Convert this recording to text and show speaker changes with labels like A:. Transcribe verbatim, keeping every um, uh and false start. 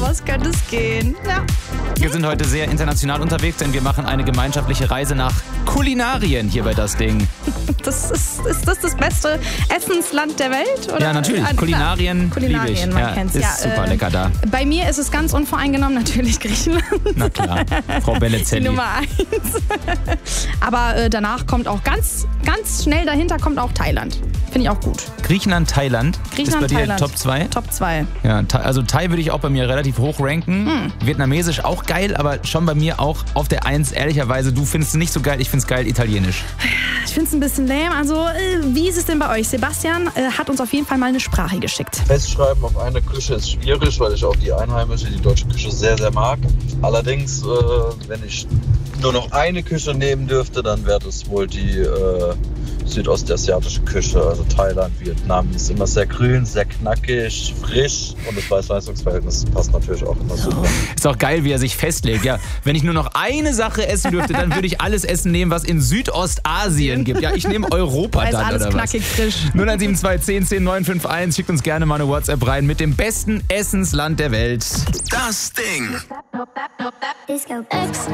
A: was könnte es gehen? Ja.
B: Wir sind heute sehr international unterwegs, denn wir machen eine gemeinschaftliche Reise nach Kulinarien hier bei Das Ding.
A: Das ist, ist das das beste Essensland der Welt? Oder?
B: Ja, natürlich.
A: Ah,
B: Kulinarien,
A: Kulinarien,
B: liebe ich.
A: man
B: ja,
A: kennt's.
B: Ist
A: Ja,
B: super
A: äh,
B: lecker da.
A: Bei mir ist es ganz unvoreingenommen natürlich Griechenland.
B: Na klar, Frau Bellezelli.
A: Die Nummer eins. Aber äh, danach kommt auch ganz, ganz schnell dahinter kommt auch Thailand. Finde ich auch gut.
B: Griechenland, Thailand.
A: Griechenland,
B: ist bei dir
A: Thailand.
B: Top zwei?
A: Top zwei.
B: Ja, Thai- also Thai würde ich auch bei mir relativ hoch ranken.
A: Hm.
B: Vietnamesisch auch geil, aber schon bei mir auch auf der Eins. Ehrlicherweise, du findest es nicht so geil, ich finde es geil Italienisch.
A: Ich finde es ein bisschen lame. Also, äh, wie ist es denn bei euch? Sebastian äh, hat uns auf jeden Fall mal eine Sprache geschickt.
C: Festschreiben auf eine Küche ist schwierig, weil ich auch die einheimische, die deutsche Küche sehr, sehr mag. Allerdings, äh, wenn ich nur noch eine Küche nehmen dürfte, dann wäre das wohl die äh, südostasiatische Küche, also Thailand, Vietnam. Die ist immer sehr grün, sehr knackig, frisch und das Preis-Leistungs-Verhältnis passt natürlich auch immer super.
B: Ist auch geil, wie er sich festlegt. Ja, wenn ich nur noch eine Sache essen dürfte, dann würde ich alles essen nehmen, was in Südostasien gibt. Ja, ich nehme Europa
A: Da ist
B: dann,
A: alles
B: oder was?
A: knackig frisch.
B: null eins sieben zwei zehn zehn neun fünf eins. Schickt uns gerne mal eine WhatsApp rein mit dem besten Essensland der Welt.
D: Das Ding.
E: Disco X.